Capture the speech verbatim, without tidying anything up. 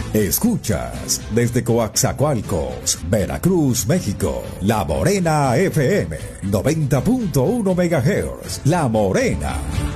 Escuchas desde Coaxacualcos, Veracruz, México, La Morena F M, noventa punto uno megahertz. La Morena.